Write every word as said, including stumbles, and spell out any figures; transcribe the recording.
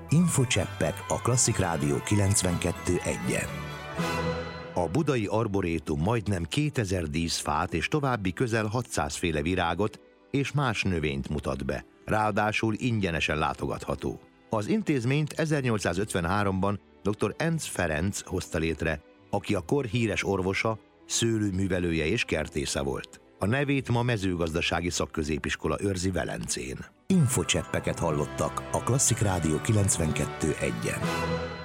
Infocseppek a Klasszik Rádió kilencvenkettő egyen. A budai arborétum majdnem kétezer díszfát és további közel hatszáz féle virágot és más növényt mutat be, ráadásul ingyenesen látogatható. Az intézményt ezernyolcszázötvenháromban dr. Enz Ferenc hozta létre, aki a kor híres orvosa, szőlőművelője és kertésze volt. A nevét ma mezőgazdasági szakközépiskola őrzi Velencén. Infocseppeket hallottak a Klasszik Rádió kilencvenkettő egyen.